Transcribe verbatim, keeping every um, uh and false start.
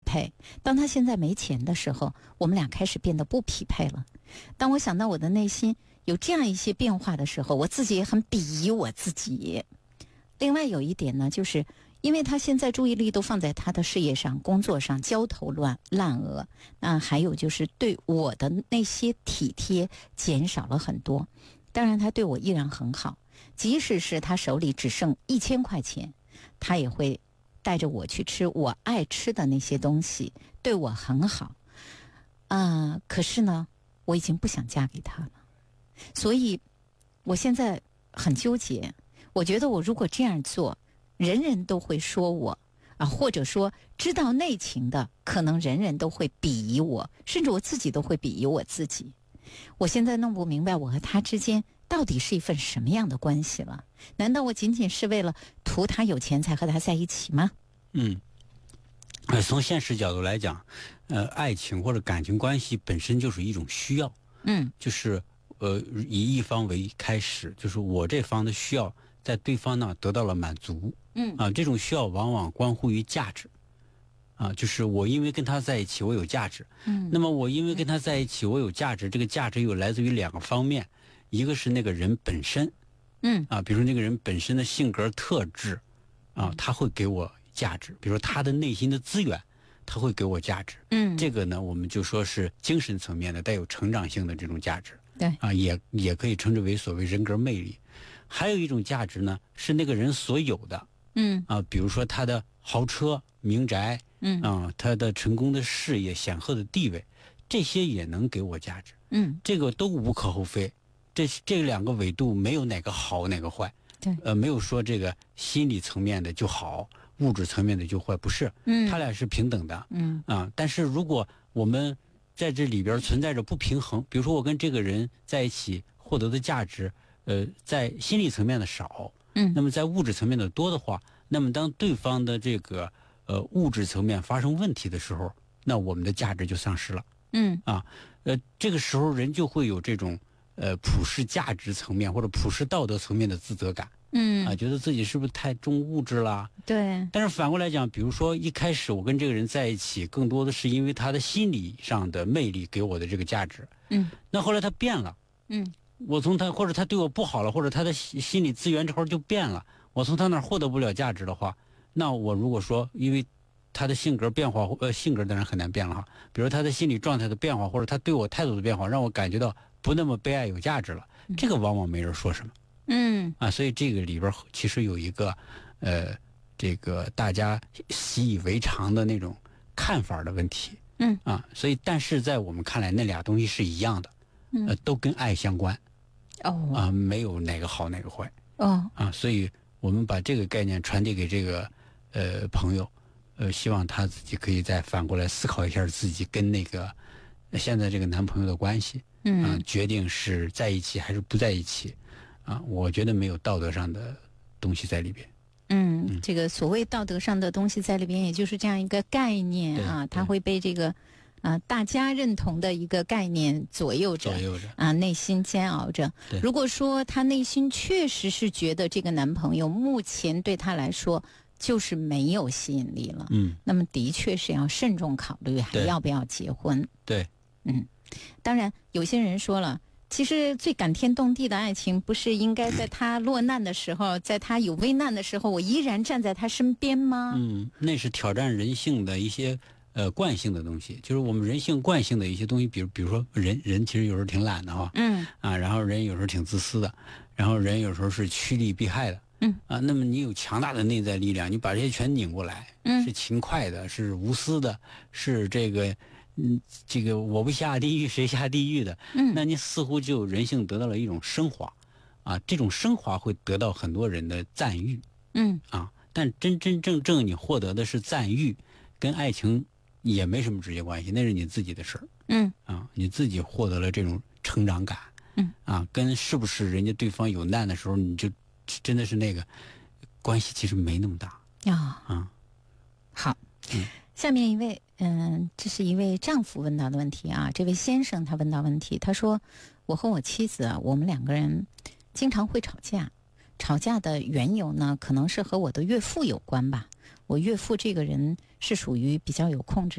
配。当他现在没钱的时候，我们俩开始变得不匹配了。当我想到我的内心有这样一些变化的时候，我自己也很鄙夷我自己。另外有一点呢，就是因为他现在注意力都放在他的事业上、工作上，焦头烂烂额。那还有就是对我的那些体贴减少了很多。当然他对我依然很好，即使是他手里只剩一千块钱，他也会带着我去吃我爱吃的那些东西，对我很好啊、呃。可是呢，我已经不想嫁给他了，所以我现在很纠结。我觉得我如果这样做，人人都会说我啊，或者说知道内情的，可能人人都会鄙夷我，甚至我自己都会鄙夷我自己。我现在弄不明白我和他之间到底是一份什么样的关系了？难道我仅仅是为了图他有钱才和他在一起吗？ 嗯，呃，从现实角度来讲，呃，爱情或者感情关系本身就是一种需要。 嗯， 就是呃，以一方为开始，就是我这方的需要在对方那得到了满足。 嗯啊，这种需要往往关乎于价值。啊，就是我因为跟他在一起，我有价值。 嗯， 那么我因为跟他在一起，我有价值，这个价值又来自于两个方面，一个是那个人本身。 嗯， 啊，比如说那个人本身的性格特质，啊，他会给我价值。比如说他的内心的资源，他会给我价值。 嗯， 这个呢，我们就说是精神层面的，带有成长性的这种价值。 对， 啊，也也可以称之为所谓人格魅力。还有一种价值呢，是那个人所有的。 嗯， 啊，比如说他的豪车、名宅。 嗯， 啊，他的成功的事业、显赫的地位，这些也能给我价值。 嗯， 这个都无可厚非。这这两个维度没有哪个好哪个坏。 对， 呃，没有说这个心理层面的就好，物质层面的就坏，不是。 嗯， 他俩是平等的。 嗯啊，但是如果我们在这里边存在着不平衡，比如说我跟这个人在一起获得的价值，呃，在心理层面的少， 嗯， 那么在物质层面的多的话，那么当对方的这个呃物质层面发生问题的时候，那我们的价值就丧失了。 嗯啊，呃，这个时候人就会有这种呃普世价值层面或者普世道德层面的自责感。 嗯啊，觉得自己是不是太重物质啦？ 对， 但是反过来讲，比如说一开始我跟这个人在一起，更多的是因为他的心理上的魅力给我的这个价值。 嗯， 那后来他变了。 嗯， 我从他或者他对我不好了，或者他的心理资源这块就变了，我从他那儿获得不了价值的话，那我如果说因为他的性格变化，呃，性格当然很难变了哈。比如他的心理状态的变化，或者他对我态度的变化，让我感觉到不那么被爱有价值了，这个往往没人说什么。 嗯啊，所以这个里边其实有一个，呃，这个大家习以为常的那种看法的问题。 嗯啊，所以但是在我们看来，那俩东西是一样的，呃，都跟爱相关。 哦啊，没有哪个好哪个坏。 哦啊，所以我们把这个概念传递给这个呃朋友，呃，希望他自己可以再反过来思考一下自己跟那个现在这个男朋友的关系。 嗯啊，决定是在一起还是不在一起。啊，我觉得没有道德上的东西在里边。 嗯，这个所谓道德上的东西在里边，也就是这样一个概念啊，它会被这个啊、呃、大家认同的一个概念左右着， 左右着啊，内心煎熬着。如果说她内心确实是觉得这个男朋友目前对她来说就是没有吸引力了， 嗯， 那么的确是要慎重考虑还要不要结婚。 对， 嗯，当然有些人说了。其实最感天动地的爱情，不是应该在他落难的时候，在他有危难的时候，我依然站在他身边吗？ 嗯，那是挑战人性的一些呃惯性的东西，就是我们人性惯性的一些东西，比如比如说人人其实有时候挺懒的哈， 嗯啊，然后人有时候挺自私的，然后人有时候是趋利避害的， 嗯啊，那么你有强大的内在力量，你把这些全拧过来， 嗯， 是勤快的，是无私的，是这个。嗯，这个我不下地狱谁下地狱的， 嗯， 那你似乎就人性得到了一种升华，啊，这种升华会得到很多人的赞誉， 嗯啊，但真真正正你获得的是赞誉，跟爱情也没什么直接关系，那是你自己的事儿， 嗯啊，你自己获得了这种成长感， 嗯， 啊，跟是不是人家对方有难的时候，你就真的是那个关系其实没那么大啊啊。 好， 嗯， 下面一位。嗯，这是一位丈夫问到的问题啊。这位先生他问到问题，他说：“我和我妻子啊，我们两个人经常会吵架，吵架的缘由呢，可能是和我的岳父有关吧。我岳父这个人是属于比较有控制。”